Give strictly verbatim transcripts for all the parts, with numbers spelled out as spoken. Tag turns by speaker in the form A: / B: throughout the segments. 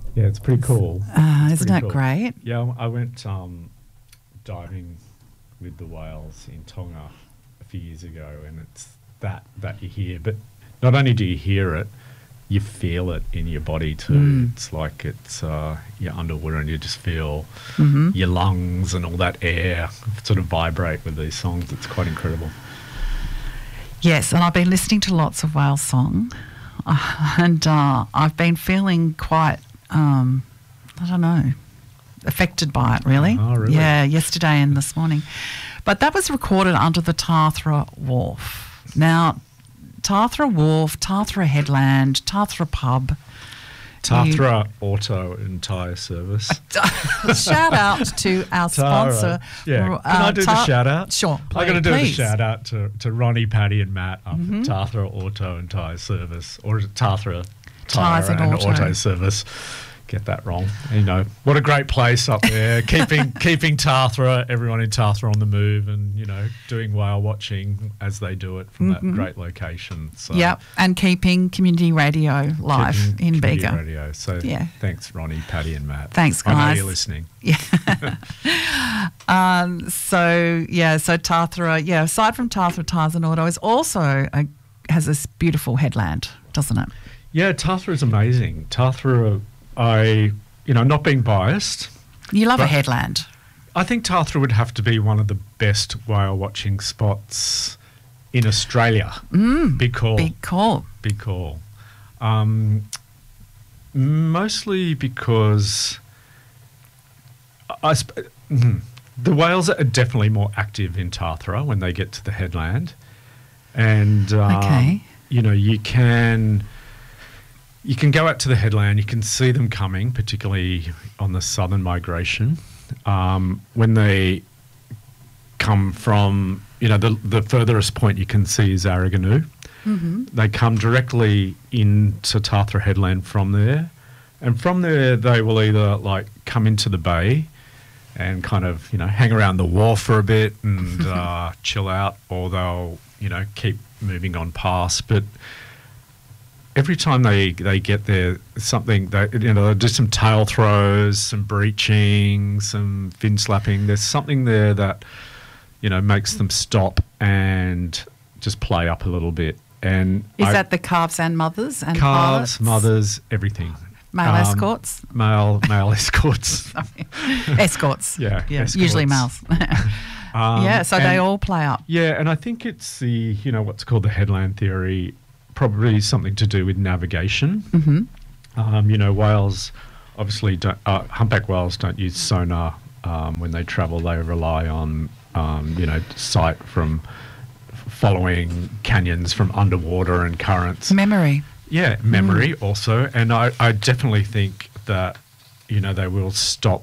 A: Yeah, it's pretty cool.
B: Uh,
A: It's
B: isn't
A: pretty
B: that
A: cool.
B: great?
A: Yeah, I went um, diving with the whales in Tonga a few years ago, and it's that that you hear. But not only do you hear it, you feel it in your body too.
B: Mm.
A: It's like it's uh, you're underwater and you just feel
B: Mm-hmm.
A: your lungs and all that air sort of vibrate with these songs. It's quite incredible.
B: Yes, and I've been listening to lots of whale song, uh, and uh, I've been feeling quite, um, I don't know, affected by it, really.
A: Oh, really?
B: Yeah, yesterday and this morning. But that was recorded under the Tathra Wharf. Now, Tathra Wharf, Tathra Headland, Tathra Pub.
A: Tathra Auto and Tyre Service.
B: Shout out to our
A: Tara.
B: sponsor.
A: Yeah.
B: uh,
A: Can I do the
B: Ta-
A: shout out?
B: Sure.
A: I'm going to do
B: please.
A: the shout out to, to Ronnie, Paddy, and Matt up
B: Mhm.
A: at Tathra Auto and Tyre Service, or is it Tathra
B: Tyres
A: Tyre
B: and
A: and
B: Auto.
A: Auto Service. Get that wrong. You know, what a great place up there. keeping keeping Tathra, everyone in Tathra on the move, and you know, doing whale watching as they do it from
B: Mhm.
A: that great location. So
B: Yep, and keeping community radio live
A: keeping
B: in
A: community
B: Bega.
A: Radio. So
B: Yeah.
A: thanks, Ronnie, Paddy, and Matt.
B: Thanks,
A: I know
B: guys.
A: you're listening.
B: Yeah. um, so yeah, so Tathra, yeah. Aside from Tathra, Tyres and Auto is also a, has this beautiful headland, doesn't it?
A: Yeah, Tathra is amazing. Tathra, I, you know, not being biased,
B: You love a
A: But-
B: headland.
A: I think Tathra would have to be one of the best whale watching spots in Australia.
B: Mm,
A: Big call.
B: big call.
A: Big call. Um, mostly because I, sp- mhm. the whales are definitely more active in Tathra when they get to the headland. And, um,
B: Okay.
A: you know, you can... You can go out to the headland, you can see them coming, particularly on the southern migration. Um, when they come from, you know, the, the furthest point you can see is Arroganu.
B: Mm-hmm.
A: They come directly into Tathra headland from there. And from there, they will either, like, come into the bay and kind of, you know, hang around the wharf for a bit and uh, chill out, or they'll, you know, keep moving on past. But every time they, they get there, something, they, you know, they'll do some tail throws, some breaching, some fin slapping. There's something there that, you know, makes them stop and just play up a little bit. And
B: Is
A: I-
B: that the calves and mothers and
A: calves,
B: pilots?
A: mothers, everything.
B: Male
A: Um,
B: escorts?
A: Male, male escorts.
B: Escorts.
A: Yeah,
B: yeah
A: escorts.
B: usually males.
A: Um,
B: yeah, so they
A: and-
B: all play up.
A: Yeah, and I think it's the, you know, what's called the headland theory, probably something to do with navigation.
B: Mm-hmm.
A: Um, you know, whales obviously don't, uh, humpback whales don't use sonar um, when they travel. They rely on, um, you know, sight from following canyons from underwater and currents.
B: Memory.
A: Yeah, memory also. And I, I definitely think that, you know, they will stop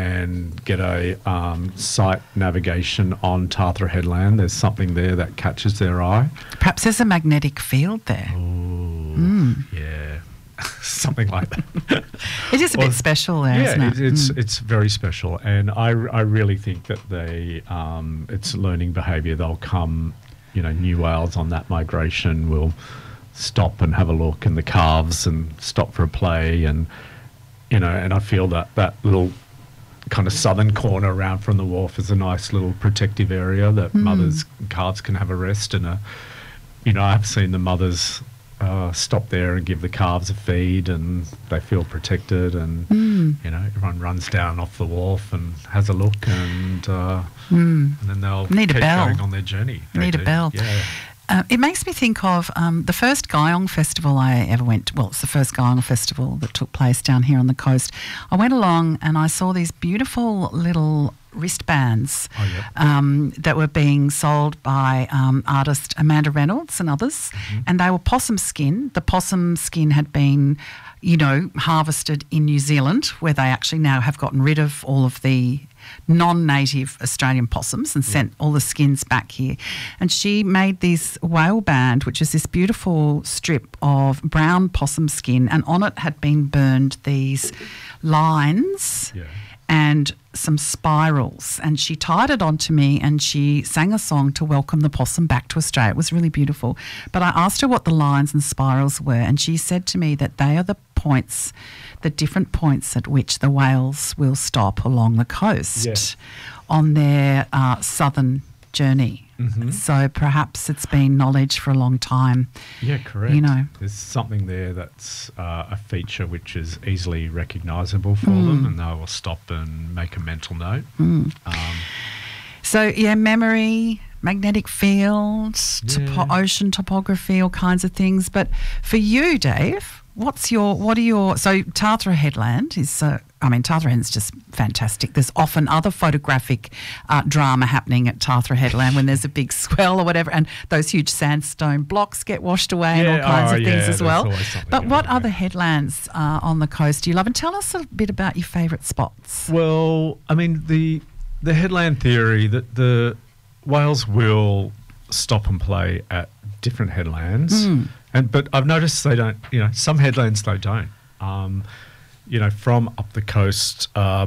A: and get a um, sight navigation on Tathra headland. There's something there that catches their eye.
B: Perhaps there's a magnetic field there.
A: Oh, yeah. Something like that.
B: It is a
A: Well,
B: bit special there,
A: yeah,
B: isn't it?
A: it, it's
B: Mm.
A: it's very special, and I, I really think that they um, it's learning behaviour. They'll come, you know, new whales on that migration will stop and have a look, and the calves and stop for a play, and you know, and I feel that that little kind of southern corner around from the wharf is a nice little protective area that
B: Mm.
A: mothers and calves can have a rest and a, you know, I've seen the mothers uh, stop there and give the calves a feed, and they feel protected, and
B: Mm.
A: you know, everyone runs down off the wharf and has a look, and uh,
B: Mm.
A: and then they'll
B: Need a
A: keep
B: bell.
A: going on their journey. They
B: Need a
A: do.
B: bell.
A: Yeah.
B: Uh, it makes me think of um, the first Guyong festival I ever went to. Well, it's the first Guyong festival that took place down here on the coast. I went along and I saw these beautiful little wristbands
A: Oh, yeah.
B: um, that were being sold by um, artist Amanda Reynolds and others,
A: Mm-hmm.
B: and they were possum skin. The possum skin had been, you know, harvested in New Zealand, where they actually now have gotten rid of all of the non-native Australian possums and sent all the skins back here. And she made this whale band, which is this beautiful strip of brown possum skin, and on it had been burned these lines
A: Yeah.
B: and some spirals, and she tied it onto me and she sang a song to welcome the possum back to Australia. It was really beautiful. But I asked her what the lines and spirals were, and she said to me that they are the points, the different points at which the whales will stop along the coast
A: Yeah.
B: on their uh, southern journey.
A: Mhm.
B: So perhaps it's been knowledge for a long time.
A: Yeah, correct.
B: You know.
A: There's something there that's uh, a feature which is easily recognisable for
B: Mm.
A: them, and they will stop and make a mental note.
B: Mm.
A: Um,
B: So, yeah, memory, magnetic fields, topo-
A: Yeah.
B: ocean topography, all kinds of things. But for you, Dave, what's your, what are your, so Tathra Headland is, uh, I mean, Tathra Headland's just fantastic. There's often other photographic uh, drama happening at Tathra Headland when there's a big swell or whatever, and those huge sandstone blocks get washed away and
A: Yeah,
B: all kinds
A: oh,
B: of things
A: yeah,
B: as
A: there's
B: well.
A: always something
B: But what
A: going on
B: other
A: there.
B: headlands uh, on the coast do you love? And tell us a bit about your favourite spots.
A: well, I mean, the the headland theory that the whales will stop and play at different headlands,
B: Mm.
A: and but I've noticed they don't. You know, some headlands they don't. Um, you know, from up the coast, uh,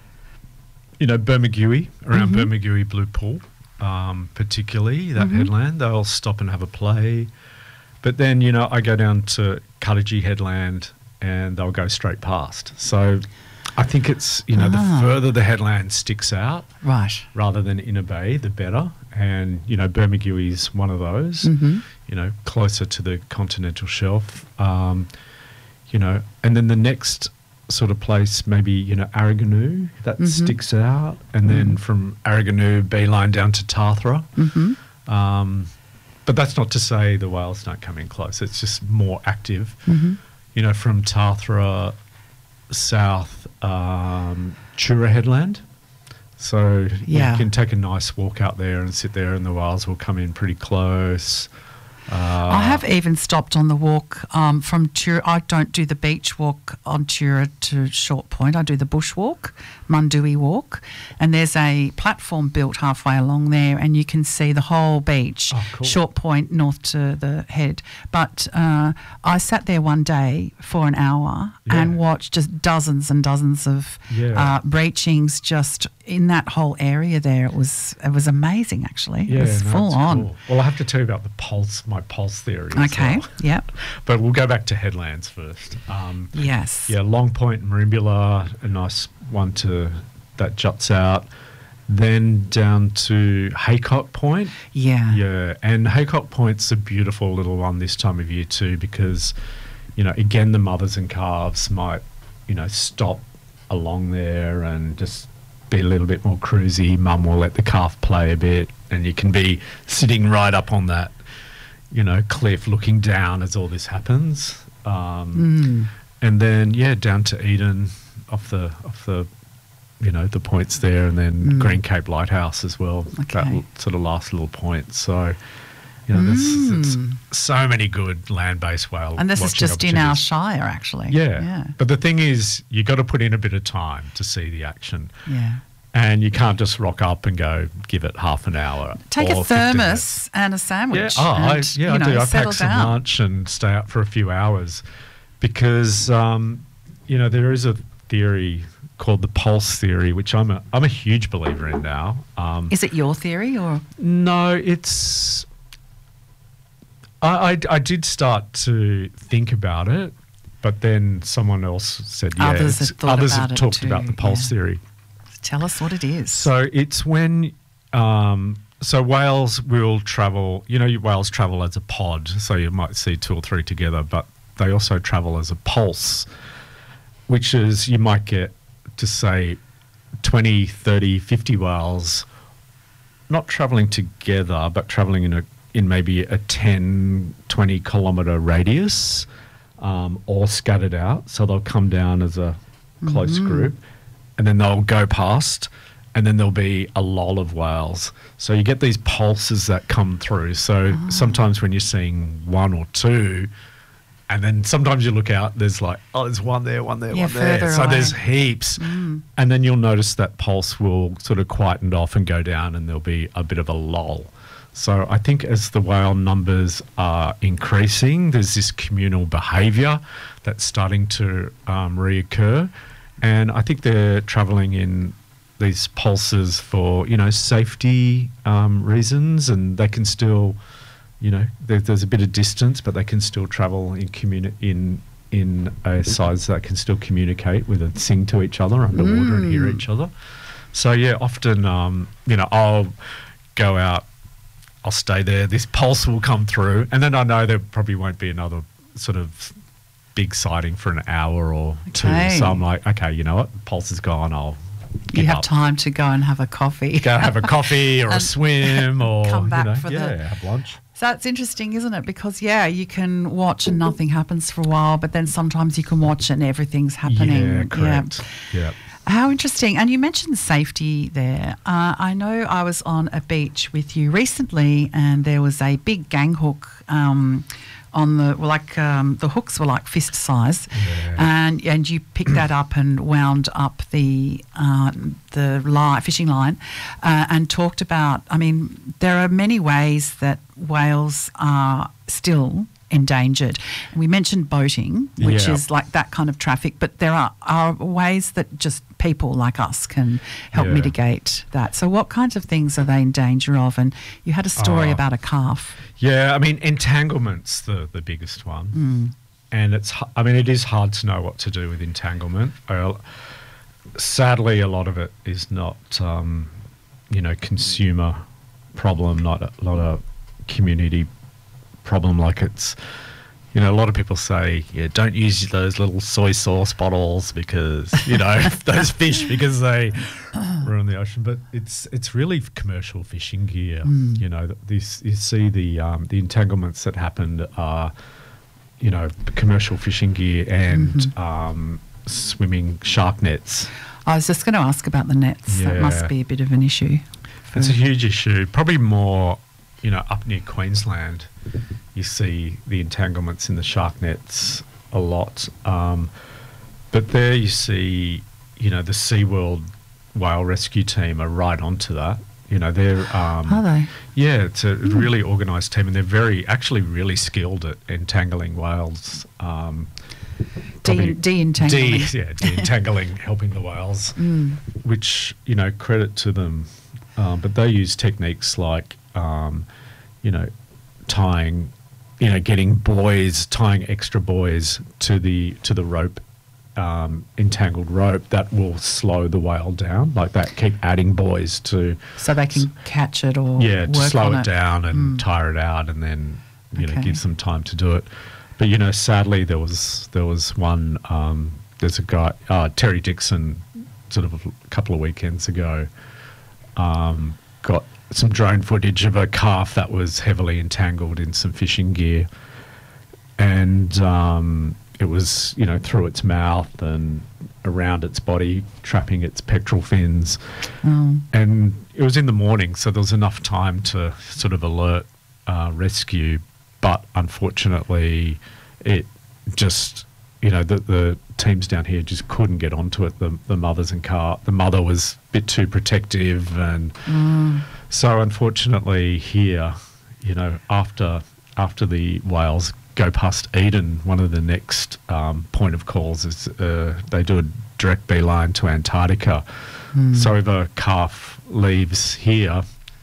A: you know, Bermagui, around
B: Mhm.
A: Bermagui Blue Pool, um, particularly that
B: Mhm.
A: headland, they'll stop and have a play. But then, you know, I go down to Cudagy Headland and they'll go straight past. So I think it's, you know,
B: Ah.
A: the further the headland sticks out
B: Right.
A: rather than in a bay, the better. And, you know, Bermagui is one of those,
B: Mhm.
A: you know, closer to the continental shelf. Um, you know, and then the next sort of place, maybe, you know, Aragonoo, that
B: Mhm.
A: sticks out. And then from Aragonoo, beeline down to Tathra.
B: Mm-hmm.
A: Um, but that's not to say the whales don't come in close. It's just more active.
B: Mm-hmm.
A: You know, from Tathra south, um, Chura Headland. So
B: Yeah.
A: you can take a nice walk out there and sit there, and the whales will come in pretty close. Uh,
B: I have even stopped on the walk um, from Tura. I don't do the beach walk on Tura to Short Point. I do the bush walk, Mundui walk, and there's a platform built halfway along there, and you can see the whole beach,
A: Oh, cool.
B: Short Point north to the head. But uh, I sat there one day for an hour and
A: Yeah.
B: watched just dozens and dozens of
A: Yeah.
B: uh, breachings just in that whole area there. It was it was amazing, actually.
A: Yeah,
B: it was
A: no,
B: full
A: it's
B: on.
A: cool. Well, I have to tell you about the pulse, my pulse theory. as
B: Okay.
A: well.
B: Yep.
A: But we'll go back to headlands first. Um,
B: Yes.
A: Yeah, Long Point, Marimbula, a nice one to that juts out. Then down to Haycock Point.
B: Yeah.
A: Yeah, and Haycock Point's a beautiful little one this time of year too, because, you know, again, the mothers and calves might, you know, stop along there and just be a little bit more cruisy. Mum will let the calf play a bit, and you can be sitting right up on that, you know, cliff looking down as all this happens. Um,
B: Mm.
A: And then, yeah, down to Eden off the, off the, you know, the points there, and then
B: Mm.
A: Green Cape Lighthouse as well. That
B: Okay.
A: l- sort of last little point. So, you know, there's, there's
B: Mm.
A: so many good land-based whale
B: And this is
A: watching
B: just in our
A: opportunities.
B: shire, actually.
A: Yeah.
B: Yeah.
A: But the thing is, you got to put in a bit of time to see the action.
B: Yeah.
A: And you can't just rock up and go give it half an hour.
B: Take
A: or
B: a
A: fifteen minutes.
B: thermos and a
A: Yeah,
B: sandwich.
A: oh, I,
B: and,
A: yeah,
B: you
A: I
B: know,
A: do. I
B: settle
A: pack some
B: down.
A: lunch and stay out for a few hours because, um, you know, there is a theory called the pulse theory, which I'm a, I'm a huge believer in now. Um,
B: Is it your theory or?
A: no, it's. I, I, I did start to think about it, but then someone else said, yeah,
B: Others
A: it's-
B: have thought
A: others
B: about
A: have
B: it
A: talked
B: too,
A: about the pulse
B: yeah.
A: theory.
B: Tell us what it is.
A: So it's when, um, so whales will travel, you know, you- whales travel as a pod, so you might see two or three together, but they also travel as a pulse, which is, you might get to say twenty, thirty, fifty whales not traveling together, but traveling in a, in maybe a ten, twenty kilometre radius, um, all scattered out. So they'll come down as a close
B: Mhm.
A: group, and then they'll go past, and then there'll be a lull of whales. So you get these pulses that come through. So
B: Ah.
A: sometimes when you're seeing one or two, and then sometimes you look out, there's like, oh, there's one there, one there,
B: Yeah,
A: one there.
B: further
A: So
B: away.
A: there's heaps.
B: Mm.
A: And then you'll notice that pulse will sort of quieten off and go down, and there'll be a bit of a lull. So I think as the whale numbers are increasing, there's this communal behaviour that's starting to um, reoccur. And I think they're travelling in these pulses for, you know, safety um, reasons, and they can still, you know, there, there's a bit of distance, but they can still travel in communi- in in a size that can still communicate with and sing to each other underwater and hear each other. So yeah, often um, you know, I'll go out, I'll stay there. This pulse will come through, and then I know there probably won't be another sort of big sighting for an hour or
B: Okay.
A: two. So I'm like, okay, you know what, pulse is gone. I'll
B: You
A: give
B: have
A: up.
B: time to go and have a coffee.
A: Go have a coffee or a
B: And
A: swim or
B: come back
A: you know,
B: for the-
A: yeah, have lunch.
B: So that's interesting, isn't it? Because, yeah, you can watch and nothing happens for a while, but then sometimes you can watch and everything's happening.
A: Yeah, correct. Yeah.
B: How interesting. And you mentioned safety there. Uh, I know I was on a beach with you recently and there was a big gang hook um, on the, well, like um, the hooks were like fist size,
A: Yeah.
B: and and you picked that up and wound up the uh, the line, fishing line, uh, and talked about. I mean, there are many ways that whales are still endangered. And we mentioned boating, which
A: Yeah.
B: is like that kind of traffic, but there are, are ways that just people like us can help
A: Yeah.
B: mitigate that. So what kinds of things are they in danger of? And you had a story
A: Oh.
B: about a calf.
A: Yeah, I mean, entanglement's the, the biggest one.
B: Mm.
A: And it's, h- I mean, it is hard to know what to do with entanglement. Well, sadly, a lot of it is not, um, you know, consumer problem, not a, not a community problem. Like it's, you know, a lot of people say, yeah, don't use those little soy sauce bottles because, you know, those fish because they ruin the ocean. But it's it's really commercial fishing gear.
B: Mm.
A: You know, this you see the um, the entanglements that happened are, you know, commercial fishing gear and
B: Mhm.
A: um, swimming shark nets.
B: I was just going to ask about the nets. That must
A: Yeah.
B: be a bit of an issue. for-
A: It's a huge issue. Probably more, you know, up near Queensland, you see the entanglements in the shark nets a lot. Um, but there you see, you know, the SeaWorld whale rescue team are right onto that. You know, they're... Um,
B: Are they?
A: Yeah, it's a really organised team and they're very, actually really skilled at entangling whales. Um, probably-
B: De- de-entangling.
A: De- yeah, de-entangling, helping the whales,
B: Mm.
A: which, you know, credit to them. Um, but they use techniques like, um, you know, tying, you know, getting buoys, tying extra buoys to the to the rope, um, entangled rope that will slow the whale down. Like that, keep adding buoys to,
B: So they can catch it or
A: yeah, to
B: work
A: slow
B: on
A: it, down and
B: Mm.
A: tire it out, and then you know
B: Okay.
A: give some time to do it. But you know, sadly, there was there was one. Um, there's a guy, uh, Terry Dixon, sort of a couple of weekends ago, um, got some drone footage of a calf that was heavily entangled in some fishing gear, and um, it was you know through its mouth and around its body, trapping its pectoral fins.
B: Oh.
A: And it was in the morning, so there was enough time to sort of alert uh, rescue. But unfortunately, it just, you know, the, the teams down here just couldn't get onto it. The, the mothers and car, the mother was a bit too protective. And
B: Mm.
A: so unfortunately here, you know, after after the whales go past Eden, one of the next um, point of calls is uh, they do a direct beeline to Antarctica.
B: Mm.
A: So if a calf leaves here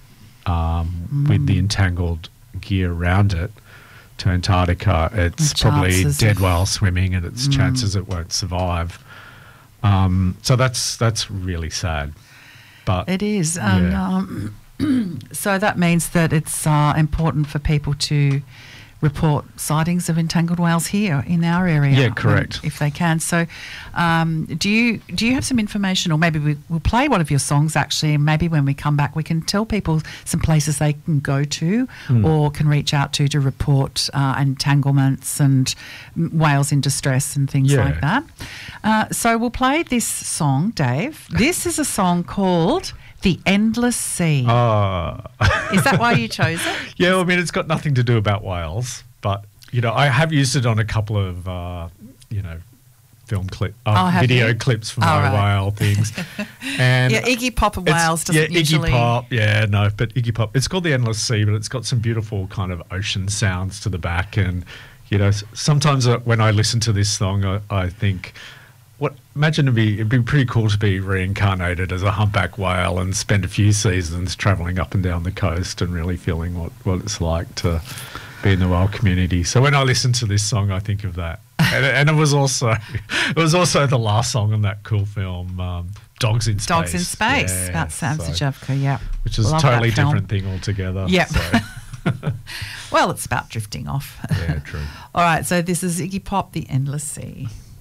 A: um, with the entangled gear around it to Antarctica, it's
B: The
A: probably
B: chances
A: dead
B: of-
A: whale swimming and its
B: Mm.
A: chances it won't survive. Um, so that's that's really sad. But
B: It is. And,
A: Yeah.
B: um, so that means that it's uh, important for people to report sightings of entangled whales here in our area.
A: Yeah,
B: when-
A: correct.
B: if they can. So um, do you do you have some information, or maybe we, we'll play one of your songs actually, and maybe when we come back we can tell people some places they can go to
A: Mm.
B: or can reach out to to report uh, entanglements and mm, whales in distress and things
A: Yeah.
B: like that. Uh, so we'll play this song, Dave. This is a song called The Endless Sea.
A: Uh,
B: Is that why you chose it?
A: yeah, well, I mean, it's got nothing to do about whales, but, you know, I have used it on a couple of, uh, you know, film clip, uh,
B: Oh, have
A: video
B: you?
A: clips for
B: Oh,
A: my
B: right.
A: whale things. And
B: Yeah, Iggy Pop and
A: it's-
B: Whales doesn't
A: yeah,
B: usually...
A: Iggy Pop, yeah, no, but Iggy Pop. It's called The Endless Sea, but it's got some beautiful kind of ocean sounds to the back. And, you know, s- sometimes uh, when I listen to this song, I, I think... What imagine it'd be it'd be pretty cool to be reincarnated as a humpback whale and spend a few seasons travelling up and down the coast and really feeling what, what it's like to be in the whale community. So when I listen to this song, I think of that. and, and it was also it was also the last song on that cool film, um, Dogs in Space.
B: Dogs in Space,
A: yeah,
B: about Sam
A: so,
B: Sajevka, yeah.
A: which is
B: Love
A: a totally
B: that film.
A: different thing altogether.
B: Yep.
A: So.
B: Well, it's about drifting off.
A: Yeah, true.
B: All right, so this is Iggy Pop, The Endless Sea.